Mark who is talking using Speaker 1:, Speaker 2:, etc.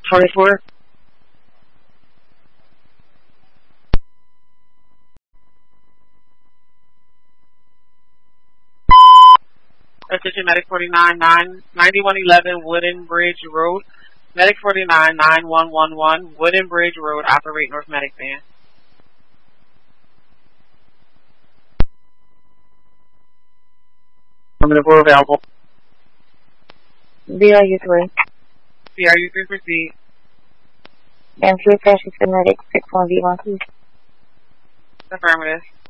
Speaker 1: 24.
Speaker 2: Attention Medic 49, 9111 Wooden Bridge Road. Medic 49, 9111 Wooden Bridge Road, operate North Medic van.
Speaker 1: Affirmative, we're available.
Speaker 3: BRU3.
Speaker 2: BRU3, proceed.
Speaker 3: M2 Precious Medic 61V1, please.
Speaker 2: Affirmative.